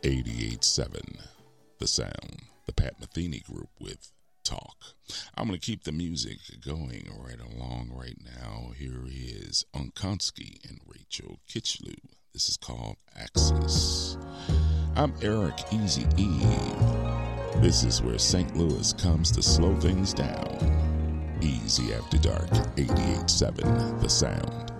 88.7 The Sound, the Pat Metheny Group with Talk. I'm going to keep the music going right along right now. Here is Unkonsky and Rachel Kitchlew. This is called Axis. I'm Eric Easy E. This is where St. Louis comes to slow things down. Easy After Dark, 88.7 The Sound.